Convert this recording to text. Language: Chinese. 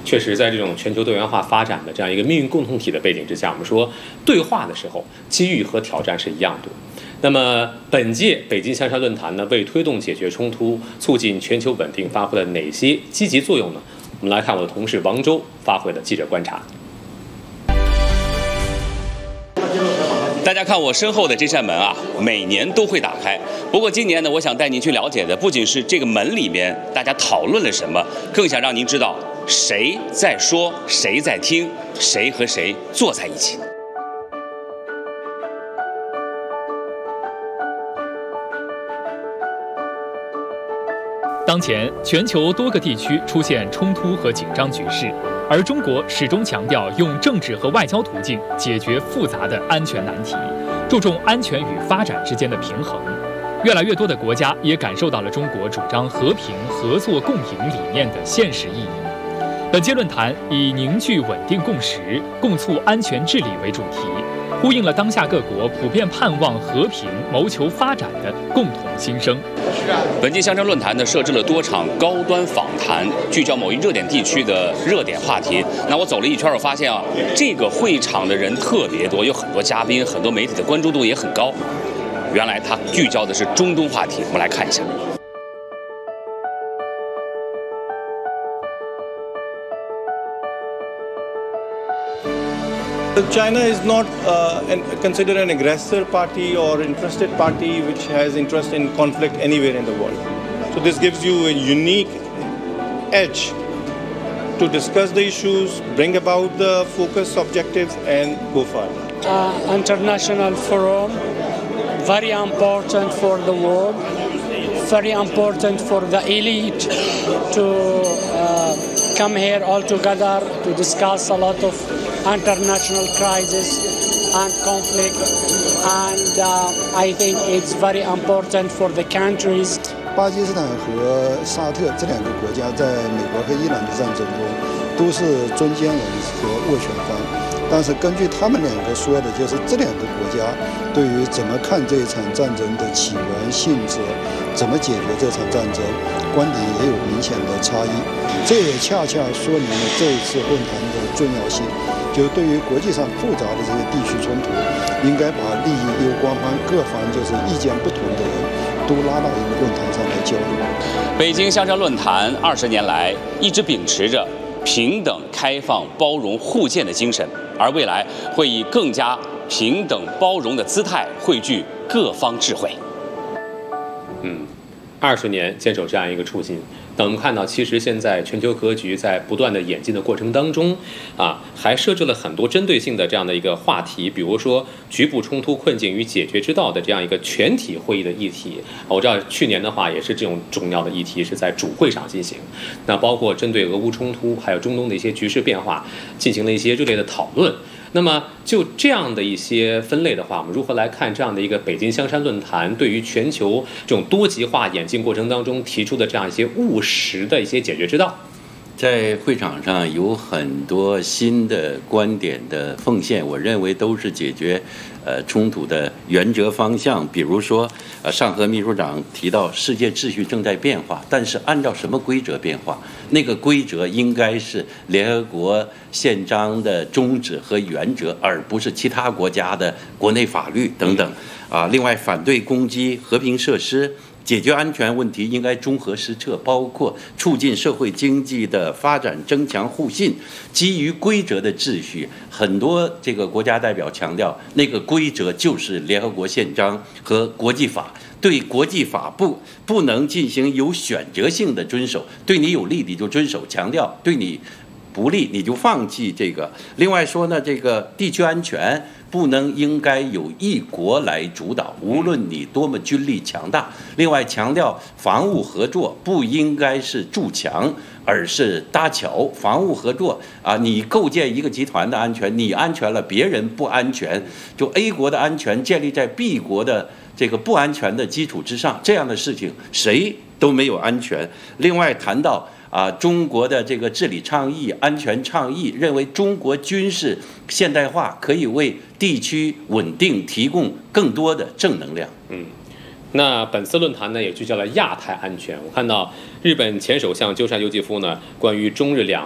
确实，在这种全球多元化发展的这样一个命运共同体的背景之下，我们说对话的时候，机遇和挑战是一样多。那么，本届北京香山论坛呢，为推动解决冲突、促进全球稳定发挥了哪些积极作用呢？我们来看我的同事王周发回的记者观察。 大家看我身后的这扇门啊，每年都会打开。不过今年呢，我想带您去了解的不仅是这个门里面大家讨论了什么，更想让您知道谁在说，谁在听，谁和谁坐在一起。 当前，全球多个地区出现冲突和紧张局势，而中国始终强调用政治和外交途径解决复杂的安全难题，注重安全与发展之间的平衡。越来越多的国家也感受到了中国主张和平、合作、共赢理念的现实意义。本届论坛以凝聚稳定共识、共促安全治理为主题，呼应了当下各国普遍盼望和平、谋求发展的共同心声。 本届香山论坛呢，设置了多场高端访谈，聚焦某一热点地区的热点话题。那我走了一圈，我发现啊，这个会场的人特别多，有很多嘉宾，很多媒体的关注度也很高。原来它聚焦的是中东话题，我们来看一下。 China is not considered an aggressor party or interested party which has interest in conflict anywhere in the world. So this gives you a unique edge to discuss the issues, bring about the focus objectives and go further. International forum, very important for the world, very important for the elite to come here all together to discuss a lot of international crisis and conflict, and I think it's very important for the countries. 巴基斯坦和沙特这两个国家在美国和伊朗的战争中都是中间人和斡旋方，但是根据他们两个说的，就是这两个国家对于怎么看这一场战争的起源、性质，怎么解决这场战争，观点也有明显的差异。这也恰恰说明了这一次论坛的重要性。就对于国际上复杂的这些地区冲突，应该把利益攸关方各方就是意见不同的人都拉到一个论坛上来交流。 北京香山论坛20年来一直秉持着平等、开放、包容、互鉴的精神，而未来会以更加平等、包容的姿态汇聚各方智慧。 20年坚守这样一个初心。等我们看到，其实现在全球格局在不断的演进的过程当中，还设置了很多针对性的这样的一个话题，比如说局部冲突困境与解决之道的这样一个全体会议的议题。我知道去年的话也是这种重要的议题是在主会上进行，那包括针对俄乌冲突还有中东的一些局势变化进行了一些热烈的讨论。那么就这样的一些分类的话，我们如何来看这样的一个北京香山论坛对于全球这种多极化演进过程当中提出的这样一些务实的一些解决之道？ 在会场上有很多新的观点的奉献，我认为都是解决冲突的原则方向。比如说，上合秘书长提到世界秩序正在变化，但是按照什么规则变化？那个规则应该是联合国宪章的宗旨和原则，而不是其他国家的国内法律等等。另外，反对攻击和平设施。解决安全问题应该综合施策，包括促进社会经济的发展，增强互信。基于规则的秩序，很多这个国家代表强调，那个规则就是联合国宪章和国际法。对国际法不能进行有选择性的遵守，对你有利你就遵守，强调对你不利你就放弃这个。另外说呢，这个地区安全不能应该由一国来主导，无论你多么军力强大。另外强调防务合作不应该是筑墙，而是搭桥。防务合作你构建一个集团的安全，你安全了，别人不安全，就 A 国的安全建立在 B 国的这个不安全的基础之上，这样的事情谁都没有安全。另外谈到中国的这个治理倡议、安全倡议，认为中国军事现代化可以为地区稳定提供更多的正能量。 那本次论坛呢，也聚焦了亚太安全。我看到日本前首相鸠山由纪夫呢，关于中日两